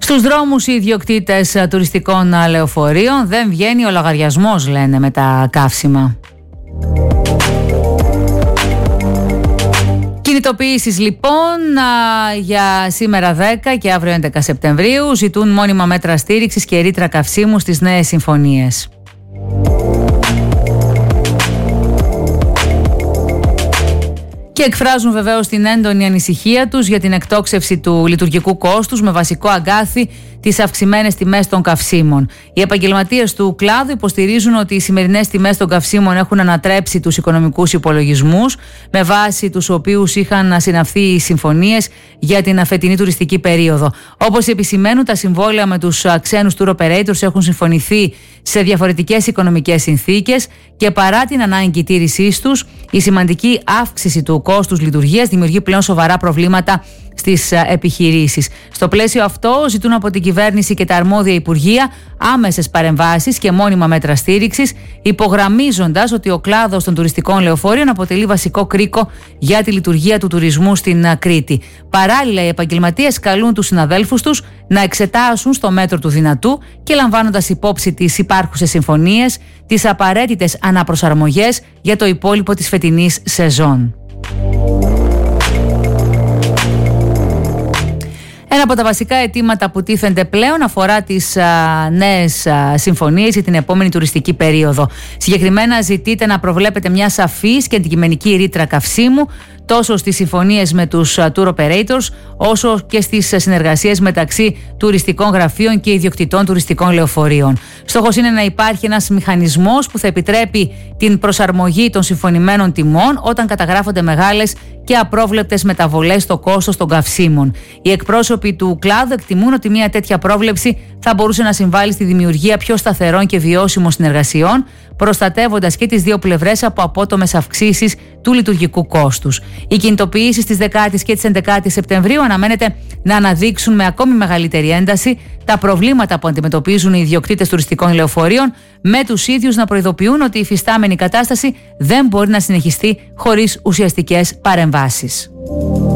Στους δρόμους οι ιδιοκτήτες τουριστικών λεωφορείων δεν βγαίνει ο λογαριασμός, λένε, με τα καύσιμα. Κινητοποιήσεις λοιπόν για σήμερα 10 και αύριο 11 Σεπτεμβρίου ζητούν μόνιμα μέτρα στήριξης και ρήτρα καυσίμου στις νέες συμφωνίες. Και εκφράζουν βεβαίως την έντονη ανησυχία τους για την εκτόξευση του λειτουργικού κόστους με βασικό αγκάθι τις αυξημένες τιμές των καυσίμων. Οι επαγγελματίες του κλάδου υποστηρίζουν ότι οι σημερινές τιμές των καυσίμων έχουν ανατρέψει τους οικονομικούς υπολογισμούς, με βάση τους οποίους είχαν συναυθεί οι συμφωνίες για την φετινή τουριστική περίοδο. Όπως επισημαίνουν, τα συμβόλαια με τους ξένους tour operators έχουν συμφωνηθεί σε διαφορετικές οικονομικές συνθήκες και παρά την ανάγκη τήρησής τους, η σημαντική αύξηση του κόστους λειτουργίας δημιουργεί πλέον σοβαρά προβλήματα στις επιχειρήσεις. Στο πλαίσιο αυτό ζητούν από την κυβέρνηση και τα αρμόδια υπουργεία άμεσες παρεμβάσεις και μόνιμα μέτρα στήριξης, υπογραμμίζοντας ότι ο κλάδος των τουριστικών λεωφορείων αποτελεί βασικό κρίκο για τη λειτουργία του τουρισμού στην Κρήτη. Παράλληλα, οι επαγγελματίες καλούν τους συναδέλφους τους να εξετάσουν στο μέτρο του δυνατού και λαμβάνοντας υπόψη τις υπάρχουσες συμφωνίες, τις απαραίτητες αναπροσαρμογές για το υπόλοιπο της φετινής σεζόν. Ένα από τα βασικά αιτήματα που τίθενται πλέον αφορά τις νέες συμφωνίες για την επόμενη τουριστική περίοδο. Συγκεκριμένα ζητείται να προβλέπεται μια σαφής και αντικειμενική ρήτρα καυσίμου τόσο στις συμφωνίες με τους tour operators όσο και στις συνεργασίες μεταξύ τουριστικών γραφείων και ιδιοκτητών τουριστικών λεωφορείων. Στόχος είναι να υπάρχει ένας μηχανισμός που θα επιτρέπει την προσαρμογή των συμφωνημένων τιμών όταν καταγράφονται μεγάλες και απρόβλεπτες μεταβολές στο κόστος των καυσίμων. Οι εκπρόσωποι του κλάδου εκτιμούν ότι μια τέτοια πρόβλεψη θα μπορούσε να συμβάλλει στη δημιουργία πιο σταθερών και βιώσιμων συνεργασιών, προστατεύοντας και τις δύο πλευρές από απότομες αυξήσεις του λειτουργικού κόστους. Οι κινητοποιήσεις της 10ης και της 11ης Σεπτεμβρίου αναμένεται να αναδείξουν με ακόμη μεγαλύτερη ένταση τα προβλήματα που αντιμετωπίζουν οι ιδιοκτήτες τουριστικών λεωφορείων, με τους ίδιους να προειδοποιούν ότι η υφιστάμενη κατάσταση δεν μπορεί να συνεχιστεί χωρίς ουσιαστικές παρεμβάσεις.